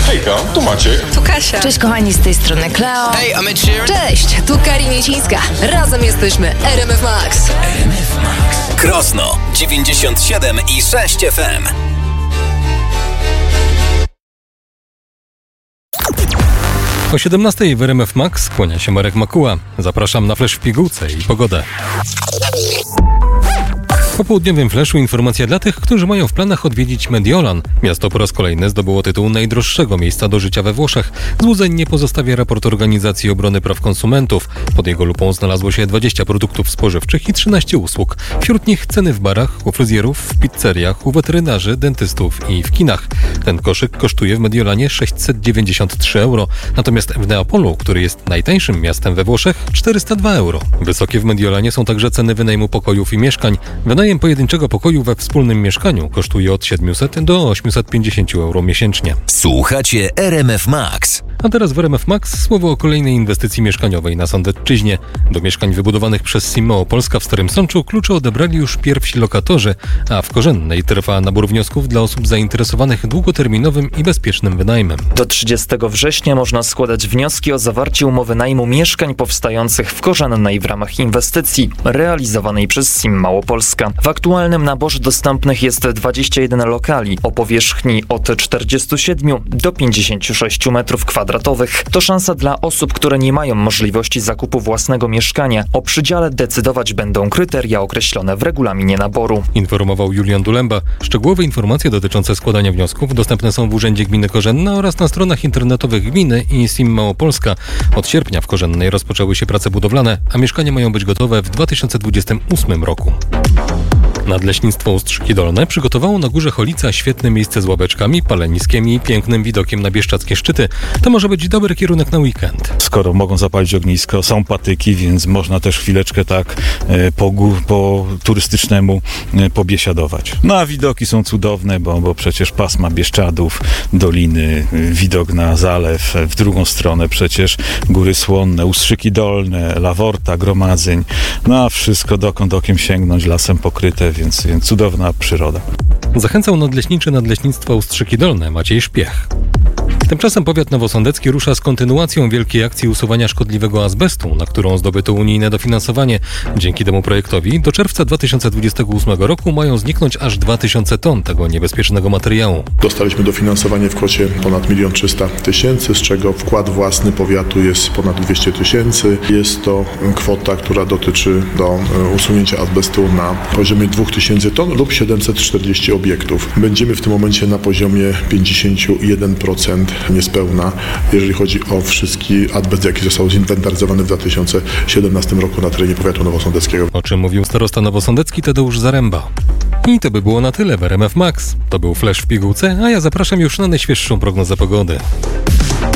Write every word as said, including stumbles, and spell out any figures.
Hejka, tu Maciek. Tu Kasia. Cześć kochani, z tej strony Kleo. Hey, I'm Ed Sheeran. Cześć, tu Karina Niecińska. Razem jesteśmy R M F Max. R M F Max. Krosno dziewięćdziesiąt siedem i sześć F M. O siedemnastej w R M F Max kłania się Marek Makuła. Zapraszam na flash w pigułce i pogodę. Po południowym flashu informacja dla tych, którzy mają w planach odwiedzić Mediolan. Miasto po raz kolejny zdobyło tytuł najdroższego miejsca do życia we Włoszech. Złudzeń nie pozostawia raport Organizacji Obrony Praw Konsumentów. Pod jego lupą znalazło się dwadzieścia produktów spożywczych i trzynaście usług. Wśród nich ceny w barach, u fryzjerów, w pizzeriach, u weterynarzy, dentystów i w kinach. Ten koszyk kosztuje w Mediolanie sześćset dziewięćdziesiąt trzy euro, natomiast w Neapolu, który jest najtańszym miastem we Włoszech, czterysta dwa euro. Wysokie w Mediolanie są także ceny wynajmu pokojów i mieszkań. Wynajem pojedynczego pokoju we wspólnym mieszkaniu kosztuje od siedemset do osiemset pięćdziesiąt euro miesięcznie. Słuchacie R M F Max. A teraz w R M F Max słowo o kolejnej inwestycji mieszkaniowej na Sądecczyźnie. Do mieszkań wybudowanych przez Simeo Polska w Starym Sączu klucze odebrali już pierwsi lokatorzy, a w Korzennej trwa nabór wniosków dla osób zainteresowanych długoterminowym i bezpiecznym wynajmem. Do trzydziestego września można składać wnioski o zawarcie umowy najmu mieszkań powstających w Korzennej w ramach inwestycji realizowanej przez Sim Małopolska. W aktualnym naborze dostępnych jest dwadzieścia jeden lokali o powierzchni od czterdziestu siedmiu do pięćdziesięciu sześciu metrów kwadratowych. To szansa dla osób, które nie mają możliwości zakupu własnego mieszkania. O przydziale decydować będą kryteria określone w regulaminie naboru. Informował Julian Dulemba. Szczegółowe informacje dotyczące składania wniosków dostępne są w Urzędzie Gminy Korzenna oraz na stronach internetowych gminy i Sim Małopolska. Od sierpnia w Korzennej rozpoczęły się prace budowlane, a mieszkania mają być gotowe w dwa tysiące dwudziestym ósmym roku. Nadleśnictwo Ustrzyki Dolne przygotowało na Górze Cholica świetne miejsce z ławeczkami, paleniskiem i pięknym widokiem na bieszczackie szczyty. To może być dobry kierunek na weekend. Skoro mogą zapalić ognisko, są patyki, więc można też chwileczkę tak e, po, gór, po turystycznemu e, pobiesiadować. No a widoki są cudowne, bo, bo przecież pasma Bieszczadów, doliny, e, widok na zalew, e, w drugą stronę przecież Góry Słonne, Ustrzyki Dolne, Laworta, Gromadzeń. No a wszystko dokąd okiem sięgnąć, lasem pokryte, Więc, więc cudowna przyroda. Zachęcał nadleśniczy Nadleśnictwa Ustrzyki Dolne Maciej Szpiech. Tymczasem powiat nowosądecki rusza z kontynuacją wielkiej akcji usuwania szkodliwego azbestu, na którą zdobyto unijne dofinansowanie. Dzięki temu projektowi do czerwca dwa tysiące dwudziestego ósmego roku mają zniknąć aż dwa tysiące ton tego niebezpiecznego materiału. Dostaliśmy dofinansowanie w kwocie ponad milion trzysta tysięcy, z czego wkład własny powiatu jest ponad dwieście tysięcy. Jest to kwota, która dotyczy do usunięcia azbestu na poziomie dwa tysiące ton lub siedemset czterdzieści obiektów. Będziemy w tym momencie na poziomie pięćdziesiąt jeden procent niespełna, jeżeli chodzi o wszystki azbest, jaki został zinwentaryzowany w dwa tysiące siedemnastym roku na terenie powiatu nowosądeckiego. O czym mówił starosta nowosądecki Tadeusz Zaręba. I to by było na tyle w R M F Max. To był Flash w pigułce, a ja zapraszam już na najświeższą prognozę pogody.